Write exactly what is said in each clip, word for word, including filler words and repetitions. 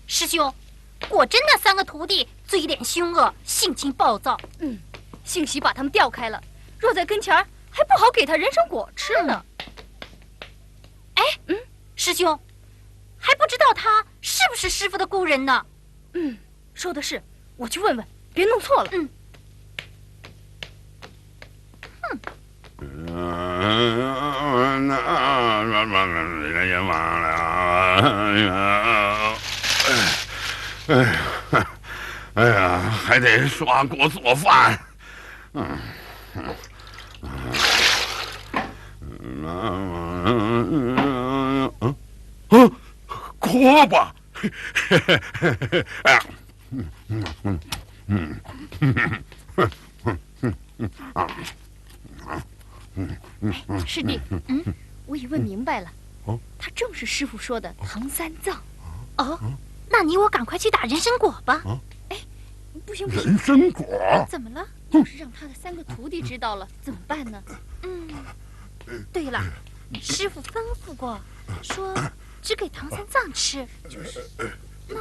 师兄，果真那三个徒弟嘴脸凶恶，性情暴躁。 嗯，幸喜把他们调开了，若在跟前儿，还不好给他人参果吃呢。 哎，嗯，师兄，还不知道他是不是师傅的故人呢？ 嗯，说的是，我去问问，别弄错了。 嗯。 哼。嗯，那也忘了。哎呀，哎呀，还得刷锅做饭。嗯。嗯嗯嗯，锅巴。哎呀，嗯嗯嗯嗯嗯嗯嗯啊。 哎，师弟，嗯，我已问明白了，哦，他正是师傅说的唐三藏。 哦，那你我赶快去打人参果吧。 哎，不行不行， 人参果怎么了？ 要是让他的三个徒弟知道了，怎么办呢？ 嗯，对了，师傅吩咐过，说只给唐三藏吃。就是，那，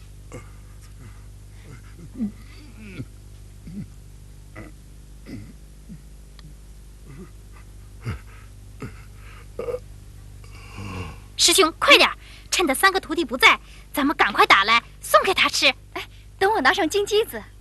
嗯。师兄，快点！趁着三个徒弟不在，咱们赶快打来送给他吃。 哎，等我拿上金鸡子。